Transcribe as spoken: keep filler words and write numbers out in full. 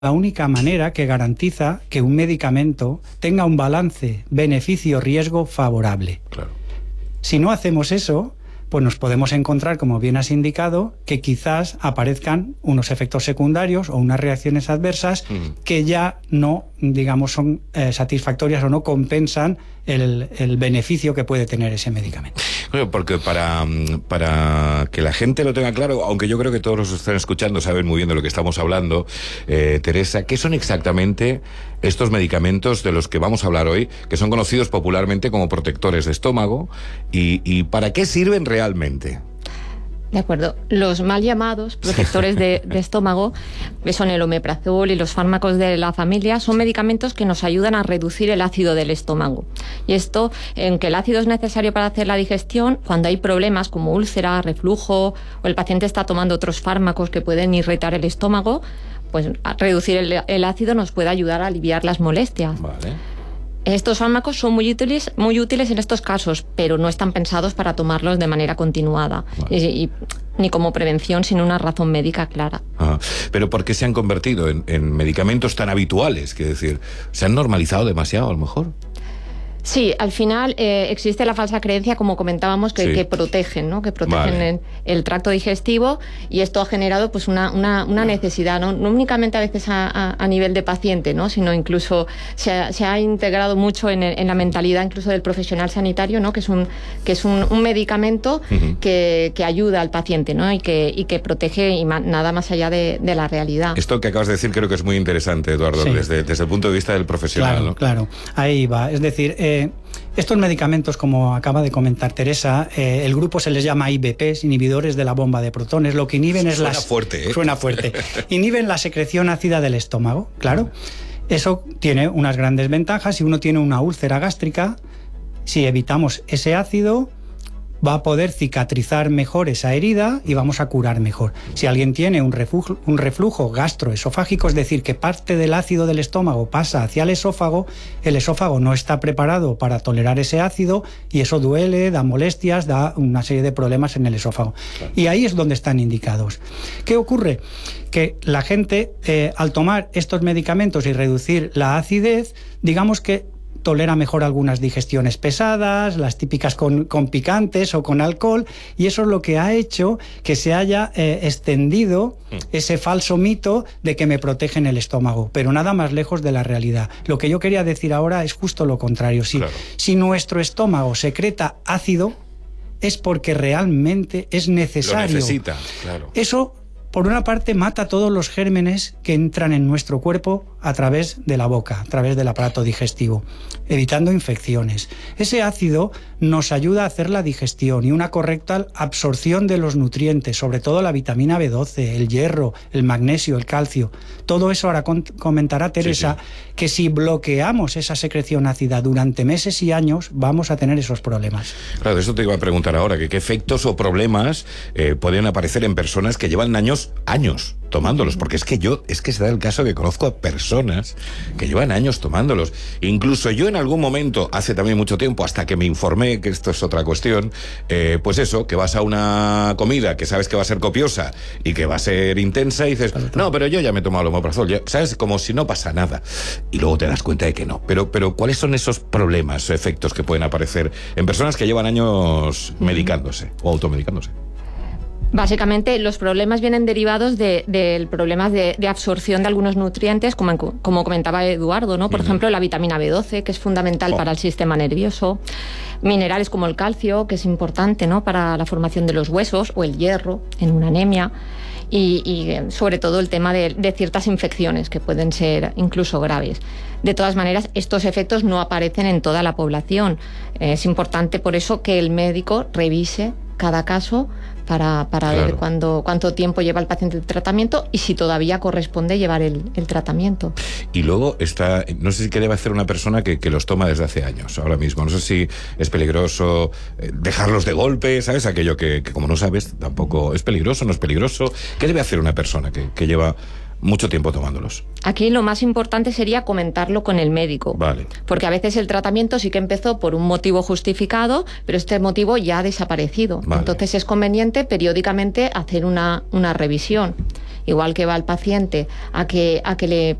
la única manera que garantiza que un medicamento tenga un balance beneficio-riesgo favorable. Claro. Si no hacemos eso, pues nos podemos encontrar, como bien has indicado, que quizás aparezcan unos efectos secundarios o unas reacciones adversas mm. que ya no, digamos, son eh, satisfactorias o no compensan el, el beneficio que puede tener ese medicamento. Bueno, porque para, para que la gente lo tenga claro, aunque yo creo que todos los que están escuchando saben muy bien de lo que estamos hablando, eh, Teresa, ¿qué son exactamente estos medicamentos de los que vamos a hablar hoy, que son conocidos popularmente como protectores de estómago, y, y para qué sirven realmente? De acuerdo. Los mal llamados protectores de, de estómago, que son el omeprazol y los fármacos de la familia, son medicamentos que nos ayudan a reducir el ácido del estómago. Y esto, aunque el ácido es necesario para hacer la digestión, cuando hay problemas como úlcera, reflujo, o el paciente está tomando otros fármacos que pueden irritar el estómago, pues reducir el, el ácido nos puede ayudar a aliviar las molestias. Vale. Estos fármacos son muy útiles, muy útiles en estos casos, pero no están pensados para tomarlos de manera continuada, vale. y, y, ni como prevención sin una razón médica clara. Ah, pero ¿por qué se han convertido en, en medicamentos tan habituales? Quiero decir, ¿se han normalizado demasiado a lo mejor? Sí, al final eh, existe la falsa creencia, como comentábamos, que, sí. que protegen, ¿no? Que protegen vale. el, el tracto digestivo, y esto ha generado pues una, una, una necesidad, ¿no? No únicamente a veces a, a, a nivel de paciente, ¿no? Sino incluso se ha, se ha integrado mucho en, el, en la mentalidad incluso del profesional sanitario, ¿no? Que es un, que es un, un medicamento uh-huh. que, que ayuda al paciente, ¿no? Y que, y que protege y ma, nada más allá de, de la realidad. Esto que acabas de decir creo que es muy interesante, Eduardo, sí. desde, desde el punto de vista del profesional, claro, ¿no? Claro, ahí va. Es decir, eh, estos medicamentos, como acaba de comentar Teresa, eh, el grupo se les llama I B Ps, inhibidores de la bomba de protones. Lo que inhiben es suena las... fuerte, ¿eh? Suena fuerte. Inhiben la secreción ácida del estómago, claro. Eso tiene unas grandes ventajas. Si uno tiene una úlcera gástrica, si evitamos ese ácido, va a poder cicatrizar mejor esa herida y vamos a curar mejor. Si alguien tiene un reflujo, un reflujo gastroesofágico, es decir, que parte del ácido del estómago pasa hacia el esófago, el esófago no está preparado para tolerar ese ácido y eso duele, da molestias, da una serie de problemas en el esófago. Claro. Y ahí es donde están indicados. ¿Qué ocurre? Que la gente, eh, al tomar estos medicamentos y reducir la acidez, digamos que tolera mejor algunas digestiones pesadas, las típicas con, con picantes o con alcohol, y eso es lo que ha hecho que se haya eh, extendido ese falso mito de que me protegen el estómago, pero nada más lejos de la realidad. Lo que yo quería decir ahora es justo lo contrario. Si, claro. si nuestro estómago secreta ácido, es porque realmente es necesario. Lo necesita, claro. Eso, por una parte, mata todos los gérmenes que entran en nuestro cuerpo a través de la boca, a través del aparato digestivo, evitando infecciones. Ese ácido nos ayuda a hacer la digestión y una correcta absorción de los nutrientes, sobre todo la vitamina B doce, el hierro, el magnesio, el calcio. Todo eso ahora comentará Teresa, sí, sí. que si bloqueamos esa secreción ácida durante meses y años, vamos a tener esos problemas. Claro, eso te iba a preguntar ahora, que qué efectos o problemas eh, pueden aparecer en personas que llevan años, años tomándolos, porque es que yo, es que se da el caso que conozco a personas que llevan años tomándolos. Incluso yo en algún momento, hace también mucho tiempo, hasta que me informé, que esto es otra cuestión, eh, pues eso, que vas a una comida que sabes que va a ser copiosa y que va a ser intensa y dices, no, pero yo ya me he tomado el omeprazol, ya, ¿sabes? Como si no pasa nada. Y luego te das cuenta de que no. Pero, pero ¿cuáles son esos problemas o efectos que pueden aparecer en personas que llevan años medicándose o automedicándose? Básicamente, los problemas vienen derivados de, de problemas de, de absorción de algunos nutrientes, como, como comentaba Eduardo, ¿no? Por uh-huh. ejemplo, la vitamina B doce, que es fundamental oh. para el sistema nervioso, minerales como el calcio, que es importante, ¿no? para la formación de los huesos, o el hierro en una anemia, y, y sobre todo el tema de, de ciertas infecciones que pueden ser incluso graves. De todas maneras, estos efectos no aparecen en toda la población. Es importante, por eso, que el médico revise cada caso para, para claro. ver cuándo, cuánto tiempo lleva el paciente el tratamiento y si todavía corresponde llevar el, el tratamiento. Y luego está, no sé si qué debe hacer una persona que, que los toma desde hace años, ahora mismo. No sé si es peligroso dejarlos de golpe, ¿sabes? Aquello que, que como no sabes, tampoco es peligroso, no es peligroso. ¿Qué debe hacer una persona que, que lleva mucho tiempo tomándolos? Aquí lo más importante sería comentarlo con el médico. Vale. Porque a veces el tratamiento sí que empezó por un motivo justificado, pero este motivo ya ha desaparecido. Vale. Entonces es conveniente periódicamente hacer una, una revisión. igual que va el paciente a que, a que le